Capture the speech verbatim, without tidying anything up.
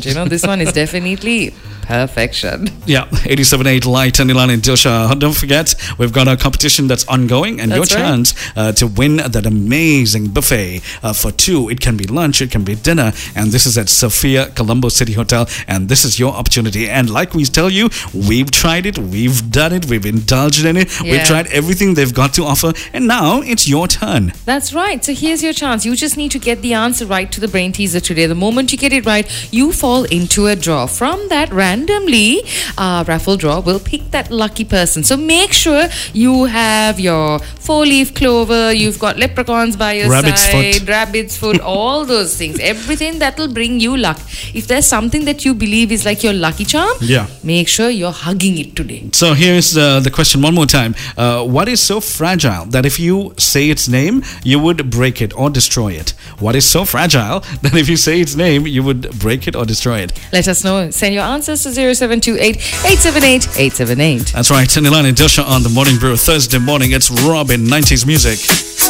You know, this one is definitely perfection. Yeah, eighty-seven point eight Light and Ilan and Dilsha. Don't forget, we've got a competition that's ongoing, and That's your right. chance uh, to win that amazing buffet uh, for two. It can be lunch, it can be dinner, and this is at Sophia Colombo City Hotel, and this is your opportunity. And like we tell you, we've tried it, we've done it, we've indulged in it, we've Yeah. tried everything they've got to offer, and now it's your turn. That's right. So here's your chance. You just need to get the answer right to the brain teaser today. The moment you get it right, you fall into a draw. From that, randomly, uh, raffle draw will pick that lucky person. So make sure you have your four-leaf clover, you've got leprechauns by your Rabbit's side, foot. rabbit's foot, all those things. Everything that will bring you luck. If there's something that you believe is like your lucky charm, Yeah. make sure you're hugging it today. So here's uh, the question one more time. Uh, what is so fragile that if you say its name, you would break it or destroy it? What is so fragile that if you say its name, you would break it or destroy it? Let us know. Send your answers to zero seven two eight, eight seven eight, eight seven eight. That's right. Nilan and Dilsha on the Morning Brew. Thursday morning, it's Robin, nineties music.